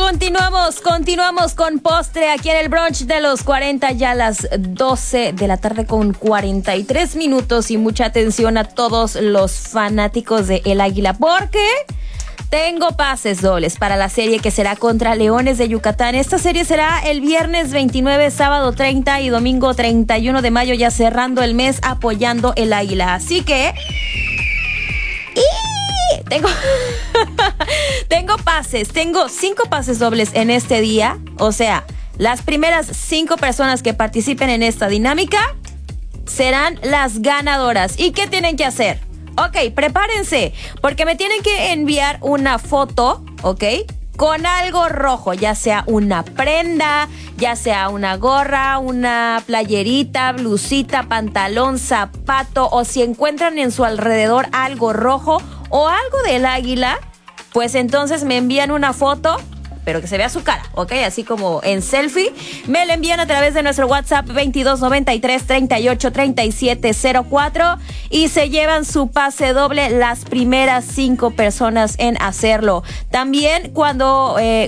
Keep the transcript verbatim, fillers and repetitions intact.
Continuamos, continuamos con postre aquí en el brunch de los cuarenta, ya a las doce de la tarde con cuarenta y tres minutos. Y mucha atención a todos los fanáticos de El Águila, porque tengo pases dobles para la serie que será contra Leones de Yucatán. Esta serie será el viernes veintinueve, sábado treinta y domingo treinta y uno de mayo, ya cerrando el mes apoyando El Águila. Así que... ¡Y! Tengo... tengo pases, tengo cinco pases dobles en este día. O sea, las primeras cinco personas que participen en esta dinámica serán las ganadoras. ¿Y qué tienen que hacer? Ok, prepárense, porque me tienen que enviar una foto, ¿ok? Con algo rojo, ya sea una prenda, ya sea una gorra, una playerita, blusita, pantalón, zapato, o si encuentran en su alrededor algo rojo o algo del águila, pues entonces me envían una foto, pero que se vea su cara, ¿ok? Así como en selfie. Me la envían a través de nuestro WhatsApp veintidós noventa y tres, treinta y ocho, treinta y siete cero cuatro y se llevan su pase doble las primeras cinco personas en hacerlo. También cuando... Eh,